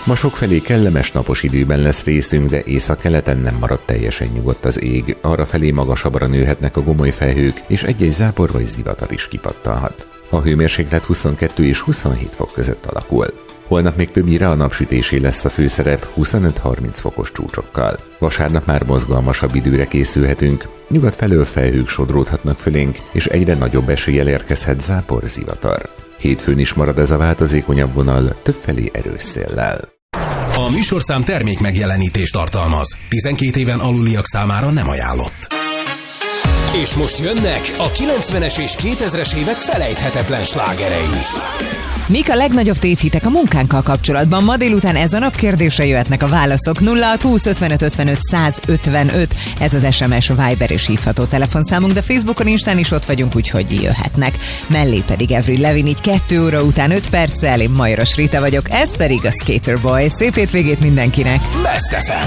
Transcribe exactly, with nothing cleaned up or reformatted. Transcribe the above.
Ma sokfelé kellemes napos időben lesz részünk, de északkeleten nem maradt teljesen nyugodt az ég. Arrafelé magasabbra nőhetnek a gomoly felhők, és egy-egy zápor vagy zivatar is kipattanhat. A hőmérséklet huszonkettő és huszonhét fok között alakul. Holnap még többnyire a napsütésé lesz a főszerep huszonöt-harminc fokos csúcsokkal. Vasárnap már mozgalmasabb időre készülhetünk, nyugat felől felhők sodródhatnak fölénk, és egyre nagyobb eséllyel érkezhet zápor, zivatar. Hétfőn is marad ez a változékonyabb vonal, többfelé erős széllel. A műsorszám termék megjelenítést tartalmaz. tizenkét éven aluliak számára nem ajánlott. És most jönnek a kilencvenes és kétezres évek felejthetetlen slágerei. Mik a legnagyobb tévhitek a munkánkkal kapcsolatban? Ma délután ez a nap kérdésre jöhetnek a válaszok. nulla hat húsz ötvenöt ötvenöt száz ötvenöt, ez az es em es, Viber és hívható telefonszámunk, de Facebookon, Instán is ott vagyunk, úgyhogy jöhetnek. Mellé pedig Avril Lavigne így kettő óra után öt perccel, én Majoros Rita vagyok, ez pedig a Skater Boy. Szép hétvégét mindenkinek! Best ef em!